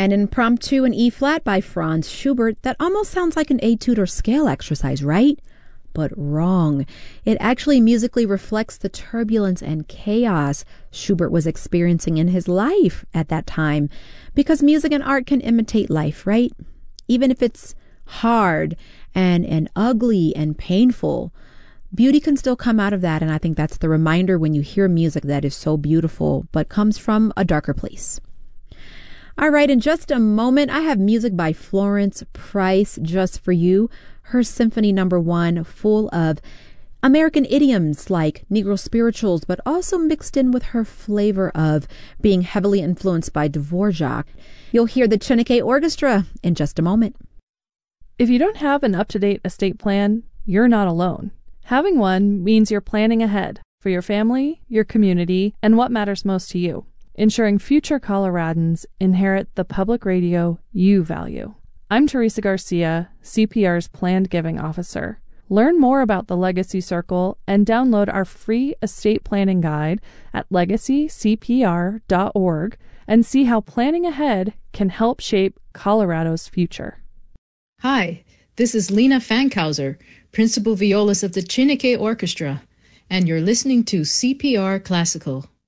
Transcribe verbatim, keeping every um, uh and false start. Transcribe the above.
An impromptu in E-flat by Franz Schubert that almost sounds like an etude or scale exercise, right? But wrong. It actually musically reflects the turbulence and chaos Schubert was experiencing in his life at that time, because music and art can imitate life, right? Even if it's hard and, and ugly and painful, beauty can still come out of that, and I think that's the reminder when you hear music that is so beautiful, but comes from a darker place. All right, in just a moment, I have music by Florence Price just for you. Her Symphony Number One, full of American idioms like Negro spirituals, but also mixed in with her flavor of being heavily influenced by Dvorak. You'll hear the Chineke Orchestra in just a moment. If you don't have an up-to-date estate plan, you're not alone. Having one means you're planning ahead for your family, your community, and what matters most to you, ensuring future Coloradans inherit the public radio you value. I'm Teresa Garcia, C P R's Planned Giving Officer. Learn more about the Legacy Circle and download our free estate planning guide at legacy c p r dot org and see how planning ahead can help shape Colorado's future. Hi, this is Lena Fankhauser, Principal Violist of the Chineke Orchestra, and you're listening to C P R Classical.